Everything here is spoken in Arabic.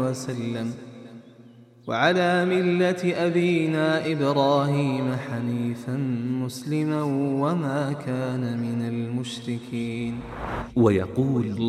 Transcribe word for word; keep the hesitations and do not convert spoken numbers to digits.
وسلم، وعلى ملة أبينا إبراهيم حنيفا مسلما وما كان من المشركين. ويقول